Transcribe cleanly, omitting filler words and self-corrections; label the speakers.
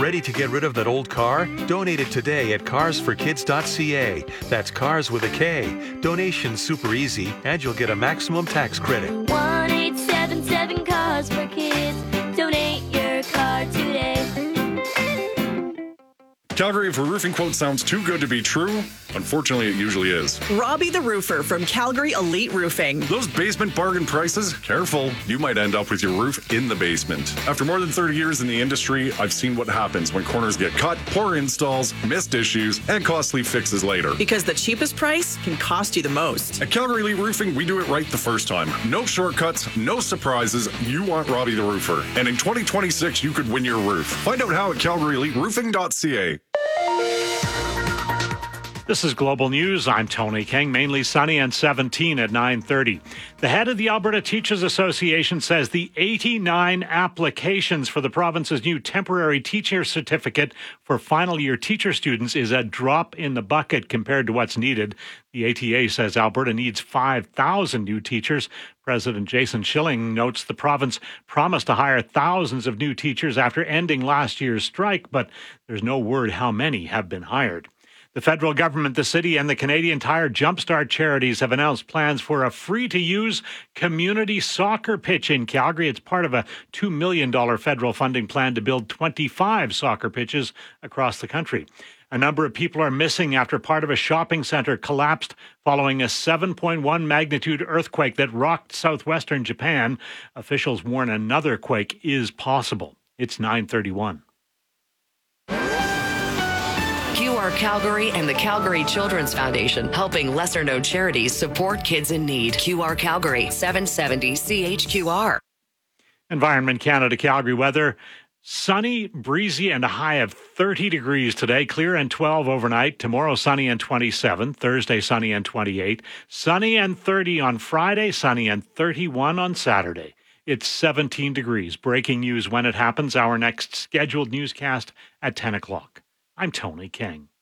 Speaker 1: Ready to get rid of that old car? Donate it today at carsforkids.ca. That's cars with a K. Donation's super easy, and you'll get a maximum tax credit.
Speaker 2: 1-877 Cars for Kids. Donate your car today.
Speaker 3: Calgary, if a roofing quote sounds too good to be true, unfortunately it usually is.
Speaker 4: Robbie the Roofer from Calgary Elite Roofing.
Speaker 3: Those basement bargain prices? Careful, you might end up with your roof in the basement. After more than 30 years in the industry, I've seen what happens when corners get cut, poor installs, missed issues, and costly fixes later.
Speaker 4: Because the cheapest price can cost you the most.
Speaker 3: At Calgary Elite Roofing, we do it right the first time. No shortcuts, no surprises. You want Robbie the Roofer. And in 2026, you could win your roof. Find out how at calgaryeliteroofing.ca.
Speaker 5: This is Global News. I'm Tony King. Mainly sunny and 17 at 9:30. The head of the Alberta Teachers Association says the 89 applications for the province's new temporary teacher certificate for final year teacher students is a drop in the bucket compared to what's needed. The ATA says Alberta needs 5,000 new teachers. President Jason Schilling notes the province promised to hire thousands of new teachers after ending last year's strike, but there's no word how many have been hired. The federal government, the city, and the Canadian Tire Jumpstart charities have announced plans for a free-to-use community soccer pitch in Calgary. It's part of a $2 million federal funding plan to build 25 soccer pitches across the country. A number of people are missing after part of a shopping center collapsed following a 7.1 magnitude earthquake that rocked southwestern Japan. Officials warn another quake is possible. It's 9:31.
Speaker 6: QR Calgary and the Calgary Children's Foundation, helping lesser-known charities support kids in need. QR Calgary, 770 CHQR.
Speaker 5: Environment Canada Calgary weather. Sunny, breezy, and a high of 30 degrees today. Clear and 12 overnight. Tomorrow, sunny and 27. Thursday, sunny and 28. Sunny and 30 on Friday. Sunny and 31 on Saturday. It's 17 degrees. Breaking news when it happens. Our next scheduled newscast at 10 o'clock. I'm Tony King.